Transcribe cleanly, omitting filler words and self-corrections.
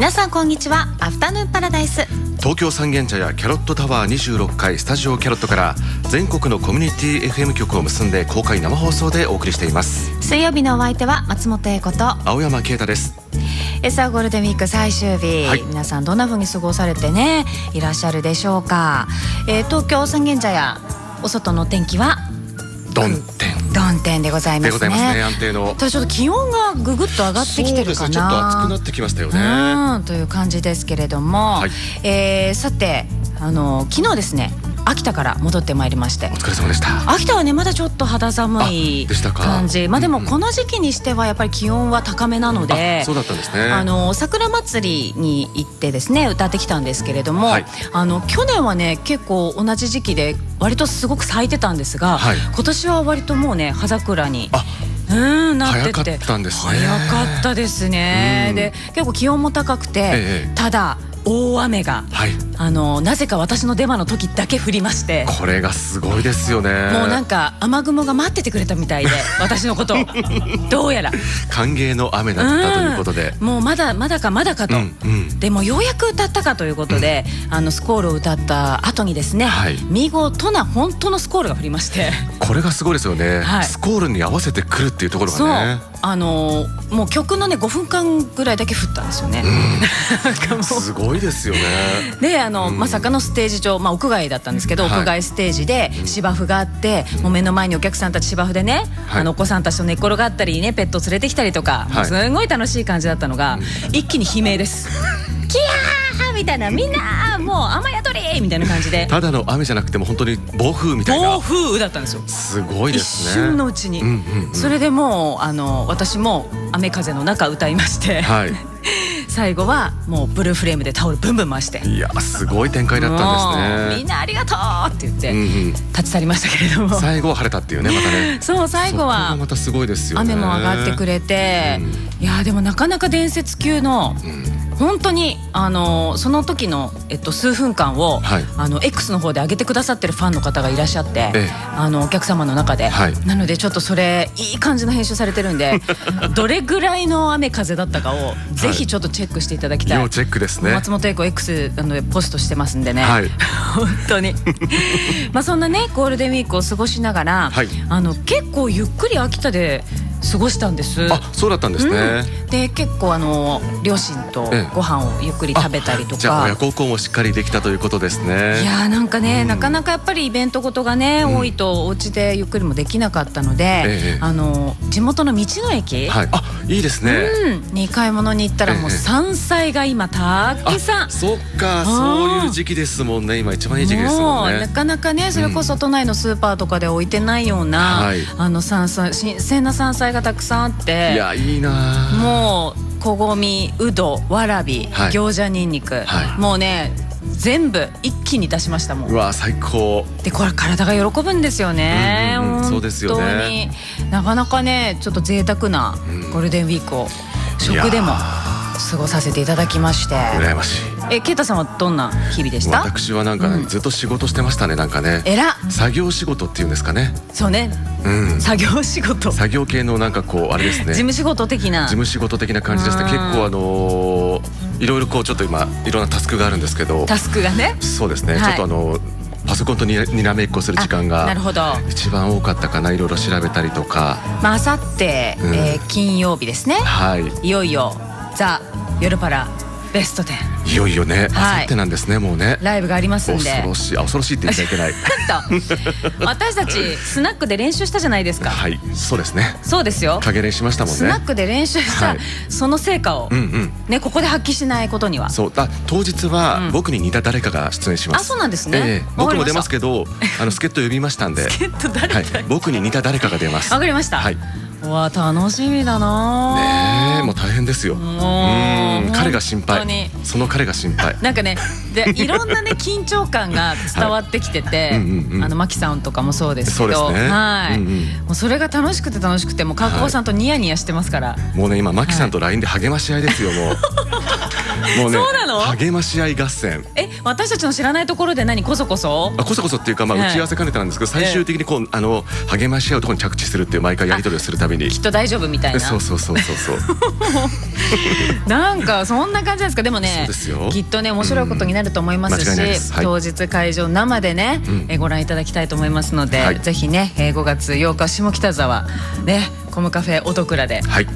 皆さんこんにちは。アフタヌーンパラダイス、 東京三軒茶屋キャロットタワー26階スタジオキャロットから全国のコミュニティ FM 局を結んで公開生放送でお送りしています。 水曜日のお相手は松本英子と青山啓太です。 さあゴールデンウィーク最終日、 はい、 皆さんどんな風に過ごされてねいらっしゃるでしょうか。東京三軒茶屋お外の天気は曇天でございますね。 安定の。 ただちょっと気温がぐぐっと上がってきてるかな。 そうですね、ちょっと暑くなってきましたよね。 という感じですけれども、 はい、 さて昨日ですね秋田から戻ってまいりまして、 お疲れ様でした。 秋田はねまだちょっと肌寒い感じ。でもこの時期にしてはやっぱり気温は高めなので、 そうだったんですね。 桜祭りに行ってですね歌ってきたんですけれども、 はい、 去年はね結構同じ時期で割とすごく咲いてたんですが、 はい、 今年は割ともうね葉桜になってて早かったんですね。 早かったですね。で結構気温も高くて、ただ大雨が、はい、なぜか私の出番の時だけ降りまして、 これがすごいですよね。 もうなんか雨雲が待っててくれたみたいで私のことをどうやら歓迎の雨だったということで、 もうまだかと、でもようやく歌ったかということで、スコールを歌った後にですね、はい、見事な本当のスコールが降りまして、これがすごいですよね、はい、スコールに合わせてくるっていうところがね、 もう曲のね5分間ぐらいだけ降ったんですよね。 すごいですよね。 でまさかのステージ上、屋外だったんですけど、屋外ステージで芝生があって、もう目の前にお客さんたち芝生でね、お子さんたちと寝っ転がったりね、ペットを連れてきたりとか、すごい楽しい感じだったのが、一気に悲鳴ですキヤーみたいな、みんなもう雨宿りみたいな感じで、 ただの雨じゃなくても本当に暴風みたいな、 暴風だったんですよ。 すごいですね、 一瞬のうちに。それでもう私も雨風の中歌いまして、はい、最後はもうブルーフレームでタオルブンブン回して、 いやすごい展開だったんですね。 みんなありがとうって言って立ち去りましたけれども、 最後は晴れたっていうね、またね。 そう、最後はまたすごいですよね。 雨も上がってくれて、いやでもなかなか伝説級の、本当にその時の、数分間を、はい、X の方で上げてくださってるファンの方がいらっしゃって、お客様の中で、はい、なのでちょっとそれいい感じの編集されてるんでどれぐらいの雨風だったかをぜひちょっとチェックしていただきたい。 要チェックですね。 松本英子 X ポストしてますんでね、はい、本当にそんなねゴールデンウィークを過ごしながら、はい、結構ゆっくり秋田で過ごしたんです。 そうだったんですね。 で結構両親とご飯をゆっくり食べたりとか、 じゃあ親孝行もしっかりできたということですね。 いやなんかね、なかなかやっぱりイベントごとがね、多いとお家でゆっくりもできなかったので、地元の道の駅、 はい、いいですね、 に買い物に行ったらもう山菜が今たくさん、 そっか、そういう時期ですもんね。今一番いい時期ですもんね。 なかなかねそれこそ都内のスーパーとかで置いてないような、山菜、新鮮な山菜がたくさんあって、 いやいいな。 もうこごみ、うど、わらび、行者にんにく、もうね全部一気に出しましたもん。 うわ最高で、これ体が喜ぶんですよね。 そうですよね。 なかなかねちょっと贅沢なゴールデンウィークを食でも過ごさせていただきまして、 羨ましい。 ケイタさんはどんな日々でした？ 私はなんか、ずっと仕事してましたね。なんかね、作業仕事っていうんですかね。 そうね、作業仕事、 作業系のなんかこうあれですね、 事務仕事的な感じでした。結構いろいろこうちょっと今いろんなタスクがあるんですけど、 タスクがね、 そうですね、ちょっとパソコンとにらめっこする時間が一番多かったかな。いろいろ調べたりとか、 あさって金曜日ですね、いよいよザ・夜パラベスト10、 いよいよね、あさってなんですね。もうねライブがありますんで、 恐ろしいって言っちゃいけない私たちスナックで練習したじゃないですか。 はい、そうですね。 そうですよ、 影練しましたもんね。 スナックで練習したその成果をね、ここで発揮しないことには。 そうだ、当日は僕に似た誰かが出演します。 そうなんですね。 僕も出ますけど、助っ人呼びましたんで、 助っ人誰か、 僕に似た誰かが出ます。 わかりました。はい、わ楽しみだな。 ねえ、もう大変ですよ。彼が心配、その彼が心配。 なんかね、でいろんなね緊張感が伝わってきてて、マキさんとかもそうですけど、はい、もうそれが楽しくてもう川久保さんとニヤニヤしてますから。 もうね今マキさんと LINE で励まし合いですよ。もうね、 そうなの？ 励まし合い合戦。 私たちの知らないところでこそこそこそこそっていうか、打ち合わせ兼ねてなんですけど、最終的に励まし合うところに着地するっていう、毎回やり取りをするたびにきっと大丈夫みたいな。 そうなんかそんな感じですか。でもね、きっとね面白いことになると思いますし、当日会場生でね、ご覧いただきたいと思いますので、ぜひね5月8日下北沢ねコムカフェ音倉で